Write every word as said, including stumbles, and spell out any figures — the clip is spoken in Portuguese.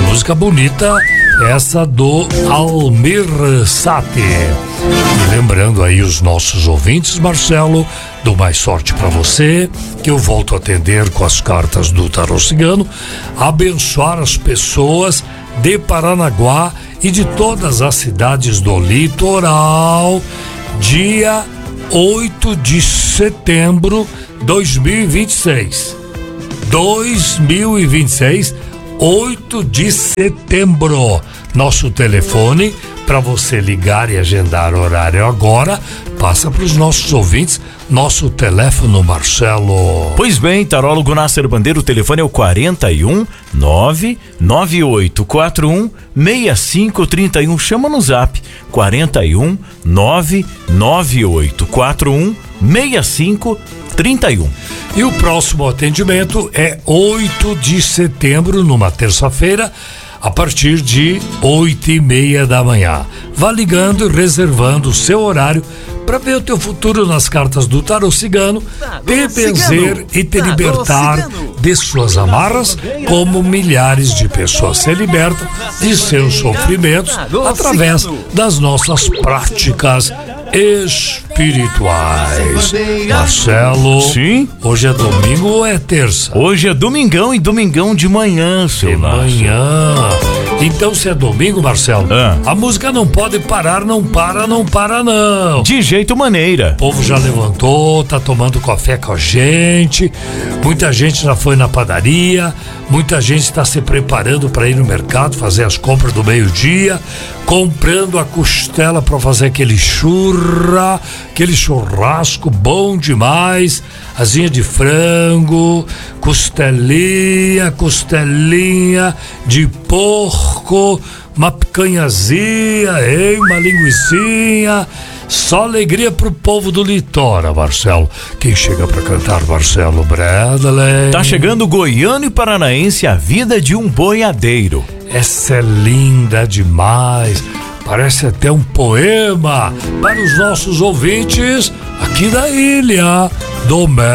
Música bonita, essa do Almir Sater. E lembrando aí os nossos ouvintes, Marcelo, do Mais Sorte pra você, que eu volto a atender com as cartas do Tarô Cigano, abençoar as pessoas de Paranaguá e de todas as cidades do litoral, dia oito de setembro de dois mil e vinte e seis. dois mil e vinte e seis, oito de setembro. Nosso telefone para você ligar e agendar horário agora, passa para os nossos ouvintes, nosso telefone, Marcelo. Pois bem, tarólogo Nasser Bandeira, o telefone é o quarenta e um, nove nove oito quatro um, seis cinco três um. Chama no zap, quarenta e um, nove nove oito quatro um, seis cinco três um. E o próximo atendimento é oito de setembro, numa terça-feira, a partir de oito e meia da manhã. Vá ligando e reservando o seu horário para ver o teu futuro nas cartas do Tarô Cigano, te benzer e te libertar de suas amarras, como milhares de pessoas se libertam de seus sofrimentos através das nossas práticas espirituais. Marcelo, sim? Hoje é domingo ou é terça? Hoje é domingão e domingão de manhã, seu De manhã. Então, se é domingo, Marcelo, ah. a música não pode parar, não para, não para, não. De jeito maneira. O povo já levantou, tá tomando café com a gente, muita gente já foi na padaria, muita gente está se preparando para ir no mercado, fazer as compras do meio-dia, comprando a costela para fazer aquele churra, aquele churrasco bom demais, asinha de frango, costelinha, costelinha de porco, uma picanhazinha, hein, uma linguicinha. Só alegria pro povo do litoral, Marcelo. Quem chega pra cantar, Marcelo Bradley? Tá chegando goiano e paranaense, a vida de um boiadeiro. Essa é linda demais. Parece até um poema para os nossos ouvintes aqui da ilha do Mel.